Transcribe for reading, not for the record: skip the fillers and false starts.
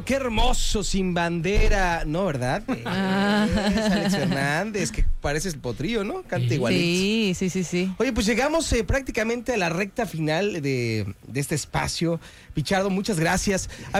Qué hermoso, sin bandera, ¿no, verdad? Alex Fernández, que pareces el potrillo, ¿no? Canta igualito. Sí. Oye, pues llegamos prácticamente a la recta final de este espacio. Pichardo, muchas gracias.